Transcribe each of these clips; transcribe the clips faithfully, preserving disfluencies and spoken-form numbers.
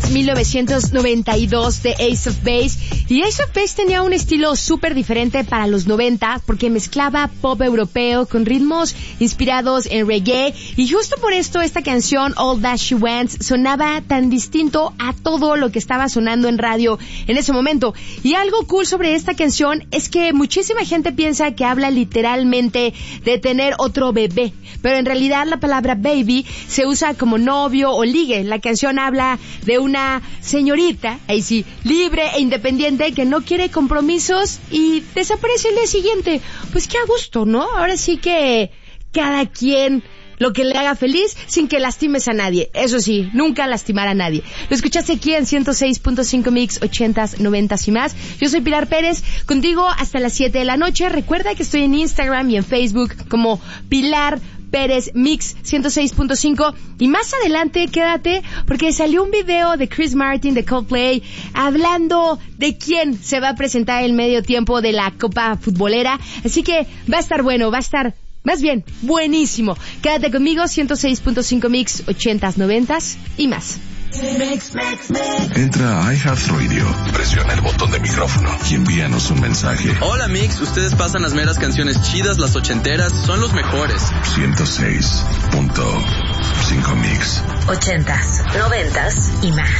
Dance mil novecientos noventa y dos de Ace of Base. Y Ace of Base tenía un estilo súper diferente para los noventa porque mezclaba pop europeo con ritmos inspirados en reggae. Y justo por esto esta canción, All That She Wants, sonaba tan distinto a todo lo que estaba sonando en radio en ese momento. Y algo cool sobre esta canción es que muchísima gente piensa que habla literalmente de tener otro bebé. Pero en realidad la palabra baby se usa como novio o ligue. La canción habla de una señorita, ahí sí, libre e independiente que no quiere compromisos y desaparece el día siguiente. Pues qué a gusto, ¿no? Ahora sí que cada quien lo que le haga feliz sin que lastimes a nadie. Eso sí, nunca lastimar a nadie. Lo escuchaste aquí en ciento seis punto cinco Mix, ochentas, noventas y más. Yo soy Pilar Pérez, contigo hasta las siete de la noche. Recuerda que estoy en Instagram y en Facebook como Pilar Pérez Mix ciento seis punto cinco. Y más adelante quédate porque salió un video de Chris Martin de Coldplay hablando de quién se va a presentar el medio tiempo de la Copa Futbolera. Así que va a estar bueno, va a estar más bien buenísimo. Quédate conmigo, ciento seis punto cinco Mix, ochentas, noventas y más. Entra a iHeartRadio, presiona el botón de micrófono y envíanos un mensaje. Hola Mix, ustedes pasan las meras canciones chidas, las ochenteras, son los mejores. ciento seis punto cinco Mix. Ochentas, noventas y más.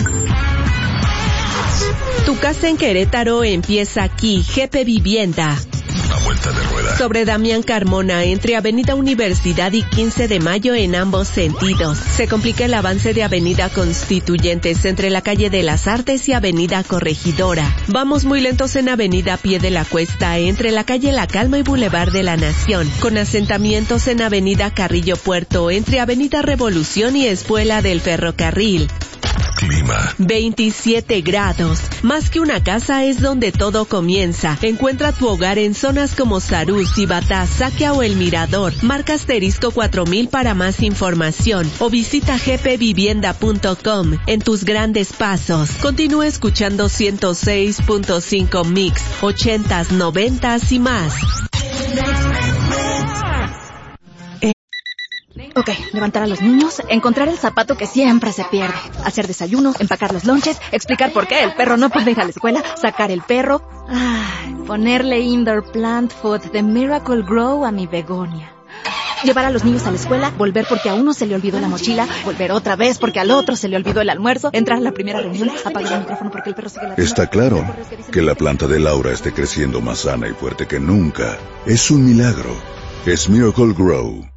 Tu casa en Querétaro empieza aquí. G P Vivienda. Una vuelta de rueda. Sobre Damián Carmona, entre Avenida Universidad y quince de mayo en ambos sentidos. Se complica el avance de Avenida Constituyentes entre la calle de las Artes y Avenida Corregidora. Vamos muy lentos en Avenida Pie de la Cuesta, entre la calle La Calma y Boulevard de la Nación. Con asentamientos en Avenida Carrillo Puerto, entre Avenida Revolución y Espuela del Ferrocarril. Clima. veintisiete grados. Más que una casa es donde todo comienza. Encuentra tu hogar en zonas como Sarú, Cibatá, Saquia o El Mirador. Marca asterisco cuatro mil para más información o visita g p vivienda punto com. En tus grandes pasos. Continúa escuchando ciento seis punto cinco Mix, ochentas, noventas y más. Ok, levantar a los niños, encontrar el zapato que siempre se pierde, hacer desayuno, empacar los lonches, explicar por qué el perro no puede ir a la escuela, sacar el perro, ay, ponerle indoor plant food de Miracle Grow a mi begonia. Llevar a los niños a la escuela, volver porque a uno se le olvidó la mochila, volver otra vez porque al otro se le olvidó el almuerzo, entrar a la primera reunión, apagar el micrófono porque el perro sigue ladrando. Está claro que la planta de Laura esté creciendo más sana y fuerte que nunca. Es un milagro. Es Miracle Grow.